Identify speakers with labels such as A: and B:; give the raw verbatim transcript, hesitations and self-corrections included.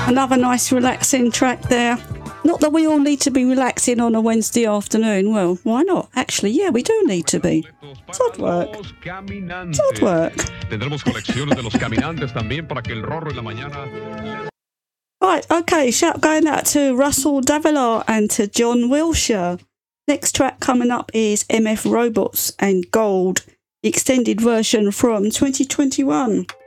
A: Another nice relaxing track there. Not that we all need to be relaxing on a Wednesday afternoon. Well, why not? Actually, yeah, we do need to be. Sod work. Sod work. Right, okay, shout going out to Russell Davila and to John Wilshire. Next track coming up is M F Robots and Gold, the extended version from twenty twenty-one.